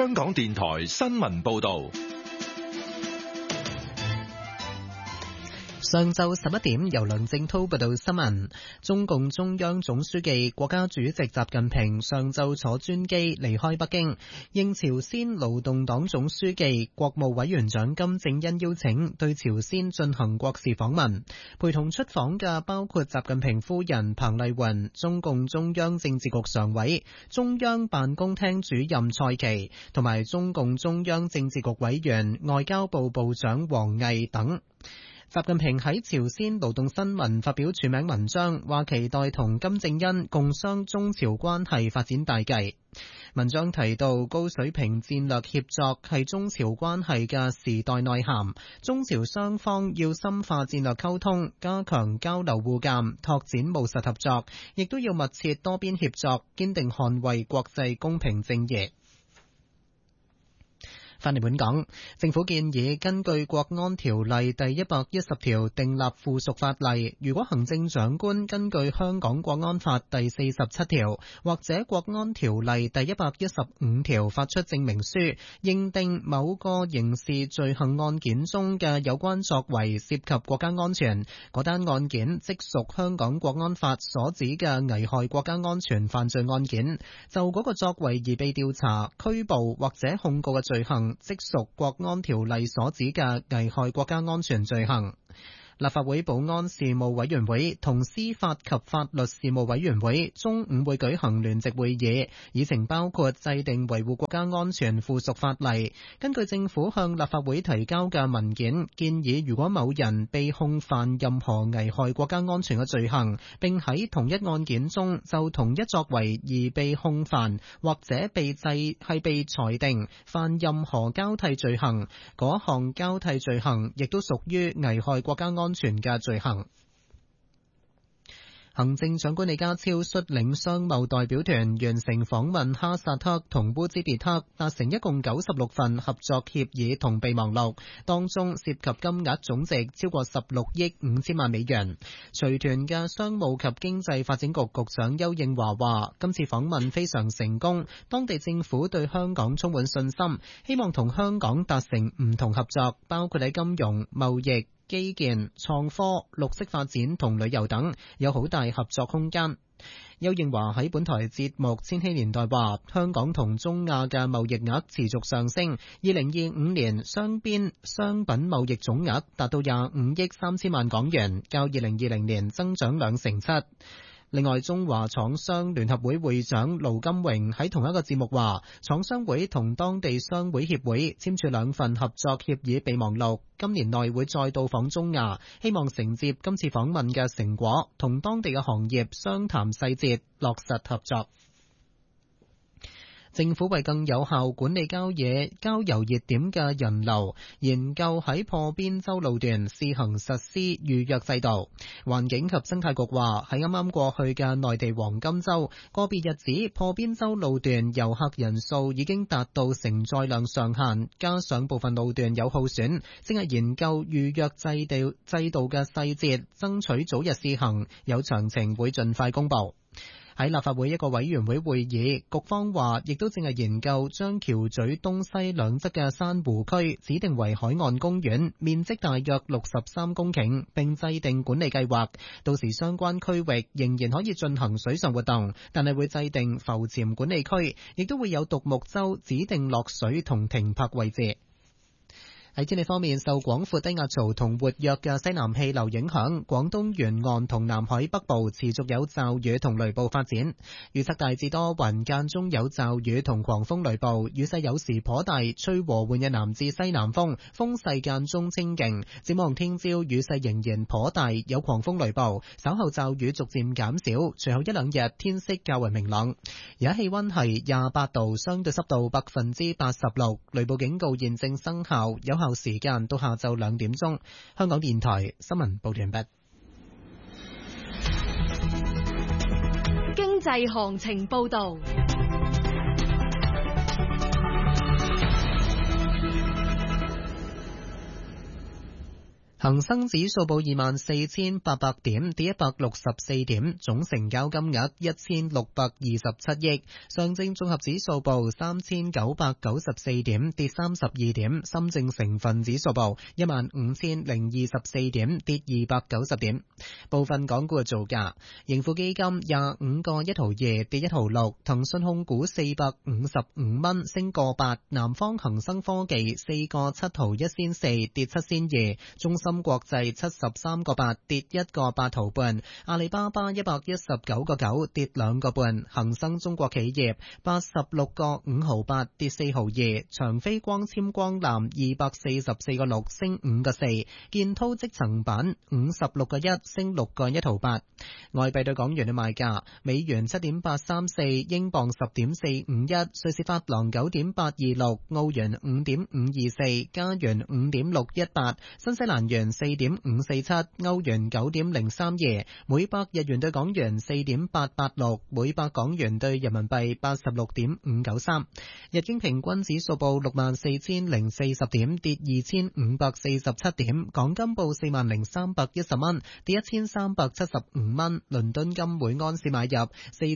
香港電台新聞報道。 上晝11點，由梁正滔報道新聞。中共中央總書記、國家主席習近平上晝坐專機離開北京，應朝鮮勞動黨總書記、國務委員長金正恩邀請，對朝鮮進行國事訪問。陪同出訪嘅包括習近平夫人彭麗媛、中共中央政治局常委、中央辦公廳主任蔡奇，同埋中共中央政治局委員、外交部部長王毅等。習近平喺朝鮮勞動新聞發表署名文章，話期待同金正恩共商中朝關係發展大計。文章提到，高水平戰略協作係中朝關係嘅時代內涵，中朝雙方要深化戰略溝通，加強交流互鑒，拓展務實合作，亦都要密切多邊協作，堅定捍衛國際公平正義。翻嚟本港，政府建議根據國安條例第110條訂立附屬法例，如果行政長官根據香港國安法第47條或者國安條例第115條發出證明書，認定某個刑事罪行案件中嘅有關作為涉及國家安全，嗰單案件即屬香港國安法所指嘅危害國家安全犯罪案件，就嗰個作為而被調查、拘捕或者控告嘅罪行，即屬國安條例所指嘅危害國家安全罪行。立法會保安事務委員會同司法及法律事務委員會中午會舉行聯席會議，議程包括制定維護國家安全附屬法例。根據政府向立法會提交嘅文件，建議如果某人被控犯任何危害國家安全嘅罪行，並喺同一案件中就同一作為而被控犯，或者被裁定犯任何交替罪行，嗰項交替罪行亦都屬於危害國家安全嘅罪行。行政長官李家超率領商貿代表團完成訪問哈薩克同烏茲別克，達成一共96份合作協議同備忘錄，當中涉及金額總值超過16億5千萬美元。隨團嘅商務及經濟發展局局長邱應華話，今次訪問非常成功，當地政府對香港充滿信心，希望同香港達成唔同合作，包括喺金融、貿易、基建、創科、綠色發展同旅遊等，有好大合作空間。邱應華喺本台節目《千禧年代》話，香港同中亞嘅貿易額持續上升，2025年雙邊商品貿易總額達到25億3千萬港元，較2020年增長2.7%。另外，中華廠商聯合會會長盧金榮喺同一個節目話，廠商會同當地商會協會簽署2份合作協議備忘錄，今年內會再到訪中亞，希望承接今次訪問嘅成果，同當地嘅行業商談細節，落實合作。政府為更有效管理郊遊熱點嘅人流，研究喺破邊洲路段試行實施預約制度。環境及生態局話，喺啱啱過去嘅內地黃金週，個別日子破邊洲路段遊客人數已經達到承載量上限，加上部分路段有耗損，正係研究預約制度嘅細節，爭取早日試行，有詳情會盡快公佈。喺立法會一個委員會會議，局方話亦都正係研究將橋咀東西兩側嘅珊瑚區指定為海岸公園，面積大約63公頃，並制定管理計劃。到時相關區域仍然可以進行水上活動，但係會制定浮潛管理區，亦都會有獨木舟指定落水同停泊位置。喺天氣方面，受廣闊低壓槽同活躍嘅西南氣流影響，廣東沿岸同南海北部持續有驟雨同雷暴發展。預測大致多雲，間中有驟雨同狂風雷暴，雨勢有時頗大，吹和緩嘅南至西南風，風勢間中清勁。展望聽朝雨勢仍然頗大，有狂風雷暴，稍後驟雨逐漸減少，隨後一兩日天色較為明朗。而家氣溫係28度，相對濕度86%，雷暴警告現正生效，有效時間到下晝2點鐘。香港電台新聞報道完畢。 經濟行情報道。 恒生指數報24,800點，跌164點，總成交金額1627億。上證綜合指數報3994點，跌32點。深證成分指數報15024點，跌290點。部分港股嘅造價：盈富基金25個1毫2，跌1毫6；騰訊控股455蚊，升個8；南方恒生科技4個7毫1仙4，跌7仙2；中芯國際73個8，跌1個8毫半；阿里巴巴119個9，跌2個半；恒生中國企業86個5毫8，跌4毫2；長飛光纖光纜244個6，升5個4；建滔積層板56個1，升6個1毫8。外幣對港元嘅賣價：美元7.834，英鎊10.451，瑞士法郎9.826，澳元5.524，加元5.618，新西蘭元4.547，歐元9.032，每百日元對港元4.886，每百港元對人民幣86.593。日經平均指數報64,040點，跌2547點。港金報40,310蚊，跌1375蚊。倫敦金每安士買入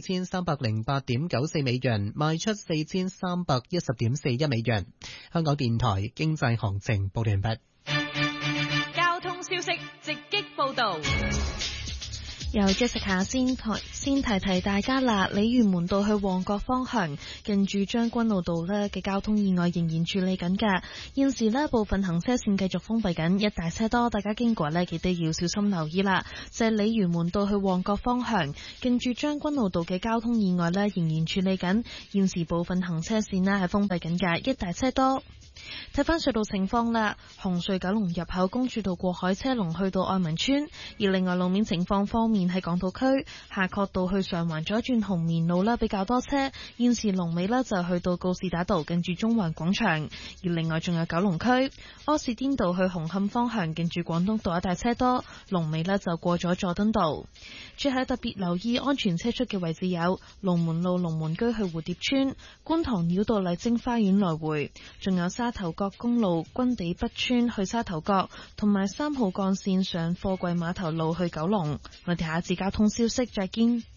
4308.94美元，賣出4310.41美元。香港電台經濟行情報完畢。 交通消息直擊報道。 由 Jessica 先提提大家啦，鯉魚門道去旺角方向，近住將軍澳道呢嘅交通意外仍然處理緊㗎。現時呢部分行車線繼續封閉緊，一大車多，大家經過呢記得要小心留意啦。就係鯉魚門道去旺角方向，近住將軍澳道嘅交通意外呢仍然處理緊，現時部分行車線呢係封閉緊㗎，一大車多。睇返隧道情況啦，紅隧九龍入口公主道過海車龍去到愛民村，而另外路面情況方面喺港島區夏慤道去上環左轉紅棉路啦比較多車，現時龍尾呢就去到告士打道近住中環廣場，而另外仲有九龍區柯士甸道去紅磡方向近住廣東道一大車多，龍尾呢就過咗佐敦道。最後特別留意安全車速嘅位置有龍門路龍門居去蝴蝶村、觀塘繞道麗晶花園來回，仲有沙頭角公路軍地北村去沙頭角，同埋3號幹線上貨櫃碼頭路去九龍。我哋下一節交通消息再見。